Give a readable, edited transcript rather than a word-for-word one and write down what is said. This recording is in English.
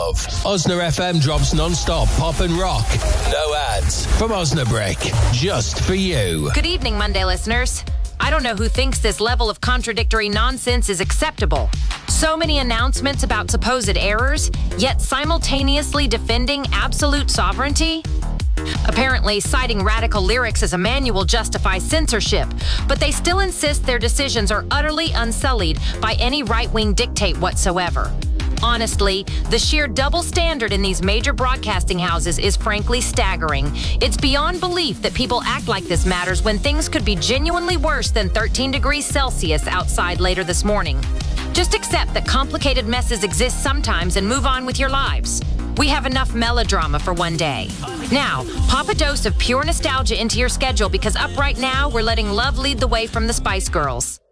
love. Osna FM drops non-stop pop and rock. No ads. From Osnabrick. Just for you. Good evening, Monday listeners. I don't know who thinks this level of contradictory nonsense is acceptable. So many announcements about supposed errors, yet simultaneously defending absolute sovereignty? Apparently, citing radical lyrics as a manual justifies censorship, but they still insist their decisions are utterly unsullied by any right-wing dictate whatsoever. Honestly, the sheer double standard in these major broadcasting houses is frankly staggering. It's beyond belief that people act like this matters when things could be genuinely worse than 13 degrees Celsius outside later this morning. Just accept that complicated messes exist sometimes and move on with your lives. We have enough melodrama for one day. Now, pop a dose of pure nostalgia into your schedule because up right now, we're letting love lead the way from the Spice Girls.